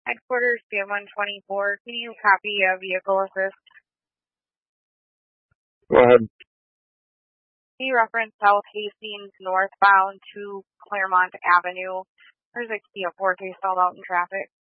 Headquarters, CM124. Can you copy a vehicle assist? Go ahead. Can you reference South Hastings northbound to Claremont Avenue? There's a Kia Forte stalled out in traffic.